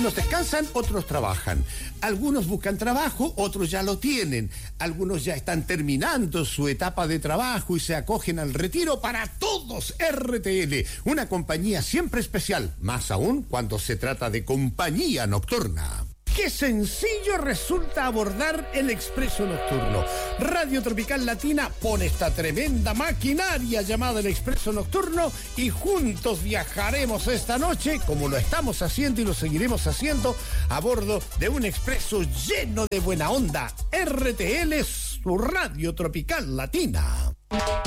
Algunos descansan, otros trabajan. Algunos buscan trabajo, otros ya lo tienen. Algunos ya están terminando su etapa de trabajo y se acogen al retiro. Para todos, RTL, una compañía siempre especial, más aún cuando se trata de compañía nocturna. Qué sencillo resulta abordar el expreso nocturno. Radio Tropical Latina pone esta tremenda maquinaria llamada el expreso nocturno y juntos viajaremos esta noche, como lo estamos haciendo y lo seguiremos haciendo, a bordo de un expreso lleno de buena onda. RTL, su Radio Tropical Latina.